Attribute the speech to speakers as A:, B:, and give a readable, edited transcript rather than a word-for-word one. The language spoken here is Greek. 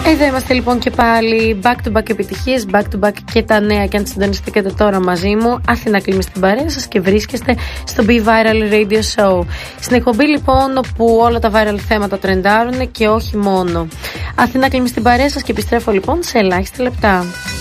A: Εδώ είμαστε λοιπόν και πάλι, back to back επιτυχίες, back to back και τα νέα. Και αν συντονιστήκατε τώρα μαζί μου, Αθηνά Κλίμη στην παρέα σας και βρίσκεστε στο Be Viral Radio Show. Στην εκπομπή λοιπόν όπου όλα τα viral θέματα τρεντάρουν και όχι μόνο. Αθηνά Κλίμη στην παρέα σας και επιστρέφω λοιπόν σε ελάχιστα λεπτά.